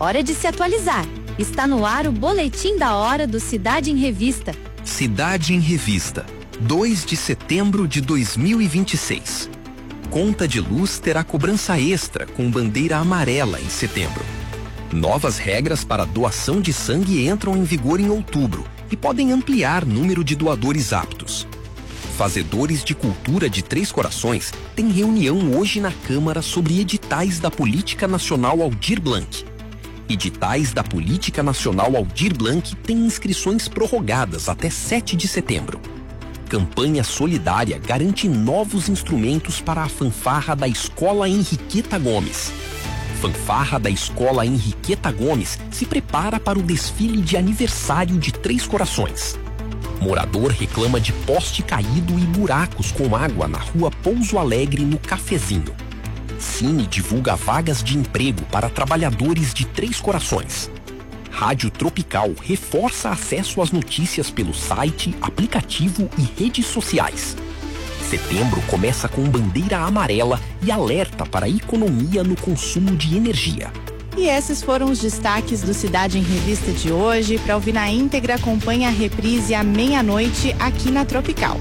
hora de se atualizar. Está no ar o Boletim da Hora do Cidade em Revista. Cidade em Revista, 2 de setembro de 2026. Conta de luz terá cobrança extra com bandeira amarela em setembro. Novas regras para doação de sangue entram em vigor em outubro e podem ampliar número de doadores aptos. Fazedores de Cultura de Três Corações têm reunião hoje na Câmara sobre editais da Política Nacional Aldir Blanc. Editais da Política Nacional Aldir Blanc têm inscrições prorrogadas até 7 de setembro. Campanha solidária garante novos instrumentos para a fanfarra da Escola Henriqueta Gomes. Fanfarra da Escola Henriqueta Gomes se prepara para o desfile de aniversário de Três Corações. Morador reclama de poste caído e buracos com água na rua Pouso Alegre, no Cafezinho. Cine divulga vagas de emprego para trabalhadores de Três Corações. Rádio Tropical reforça acesso às notícias pelo site, aplicativo e redes sociais. Setembro começa com bandeira amarela e alerta para a economia no consumo de energia. E esses foram os destaques do Cidade em Revista de hoje. Para ouvir na íntegra, acompanhe a reprise à meia-noite aqui na Tropical.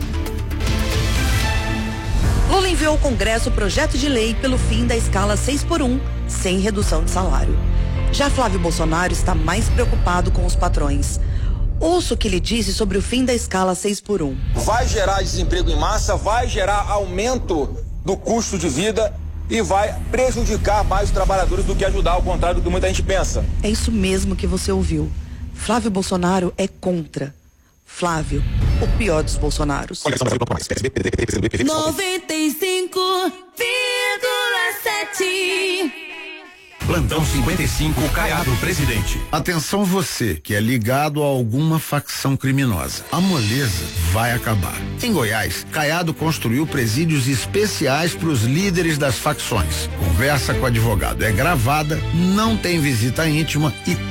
Lula enviou ao Congresso o projeto de lei pelo fim da escala 6x1, sem redução de salário. Já Flávio Bolsonaro está mais preocupado com os patrões. Ouça o que ele disse sobre o fim da escala 6x1. Vai gerar desemprego em massa, vai gerar aumento do custo de vida e vai prejudicar mais os trabalhadores do que ajudar, ao contrário do que muita gente pensa. É isso mesmo que você ouviu. Flávio Bolsonaro é contra. Flávio, o pior dos Bolsonaros. 95,7. Plantão 55, Caiado, presidente. Atenção você que é ligado a alguma facção criminosa. A moleza vai acabar. Em Goiás, Caiado construiu presídios especiais para os líderes das facções. Conversa com o advogado é gravada, não tem visita íntima e